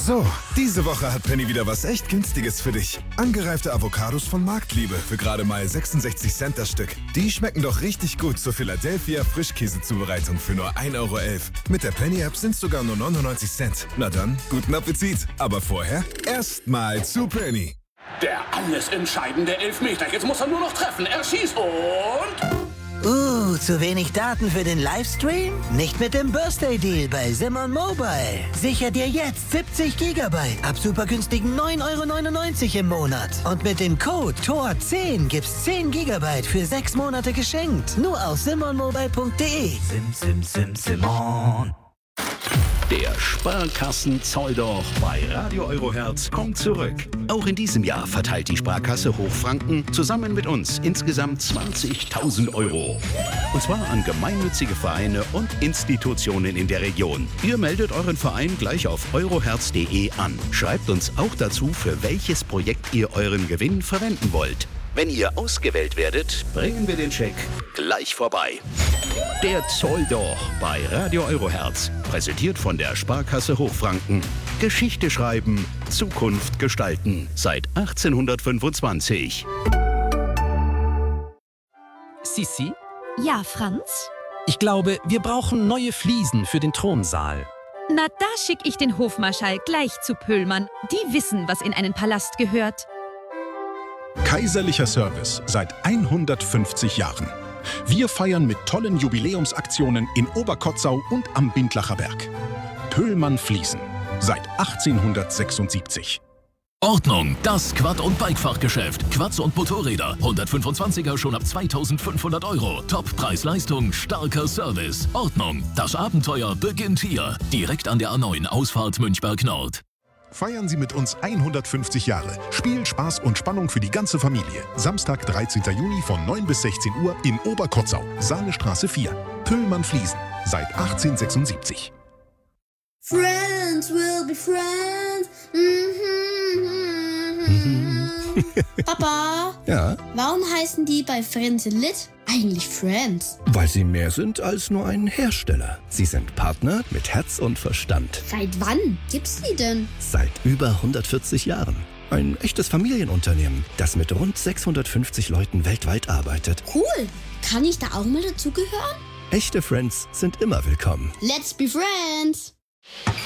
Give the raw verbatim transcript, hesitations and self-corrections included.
So, diese Woche hat Penny wieder was echt Günstiges für dich. Angereifte Avocados von Marktliebe für gerade mal sechsundsechzig Cent das Stück. Die schmecken doch richtig gut zur Philadelphia Frischkäsezubereitung für nur ein Euro elf. Mit der Penny-App sind es sogar nur neunundneunzig Cent. Na dann, guten Appetit. Aber vorher erstmal zu Penny. Der alles entscheidende Elfmeter. Jetzt muss er nur noch treffen. Er schießt und... Uh, zu wenig Daten für den Livestream? Nicht mit dem Birthday-Deal bei Simon Mobile. Sicher dir jetzt siebzig Gigabyte ab super günstigen neun Euro neunundneunzig im Monat. Und mit dem Code T O R zehn gibt's zehn Gigabyte für sechs Monate geschenkt. Nur auf simonmobile punkt de. Sim, sim, sim, Simon. Der Sparkassen-Zolldoch bei Radio Eurohertz kommt zurück. Auch in diesem Jahr verteilt die Sparkasse Hochfranken zusammen mit uns insgesamt zwanzigtausend Euro. Und zwar an gemeinnützige Vereine und Institutionen in der Region. Ihr meldet euren Verein gleich auf eurohertz punkt de an. Schreibt uns auch dazu, für welches Projekt ihr euren Gewinn verwenden wollt. Wenn ihr ausgewählt werdet, bringen wir den Scheck gleich vorbei. Der Zolldoch bei Radio Eurohertz. Präsentiert von der Sparkasse Hochfranken. Geschichte schreiben, Zukunft gestalten. Seit achtzehnhundertfünfundzwanzig. Sissi? Ja, Franz? Ich glaube, wir brauchen neue Fliesen für den Thronsaal. Na, da schick ich den Hofmarschall gleich zu Pöhlmann. Die wissen, was in einen Palast gehört. Kaiserlicher Service seit hundertfünfzig Jahren. Wir feiern mit tollen Jubiläumsaktionen in Oberkotzau und am Bindlacher Berg. Pöhlmann Fliesen seit achtzehnhundertsechsundsiebzig. Ordnung, das Quad- und Bike-Fachgeschäft. Quads und Motorräder. hundertfünfundzwanziger schon ab zweitausendfünfhundert Euro. Top-Preis-Leistung, starker Service. Ordnung, das Abenteuer beginnt hier. Direkt an der A neun, Ausfahrt Münchberg Nord. Feiern Sie mit uns hundertfünfzig Jahre. Spiel, Spaß und Spannung für die ganze Familie. Samstag, dreizehnten Juni von neun bis sechzehn Uhr in Oberkotzau. Saalestraße vier. Pöhlmann Fliesen. Seit achtzehnhundertsechsundsiebzig. Friends will be friends. Papa? Ja? Warum heißen die bei Friends Lit eigentlich Friends? Weil sie mehr sind als nur ein Hersteller. Sie sind Partner mit Herz und Verstand. Seit wann gibt's die denn? Seit über hundertvierzig Jahren. Ein echtes Familienunternehmen, das mit rund sechshundertfünfzig Leuten weltweit arbeitet. Cool. Kann ich da auch mal dazugehören? Echte Friends sind immer willkommen. Let's be friends.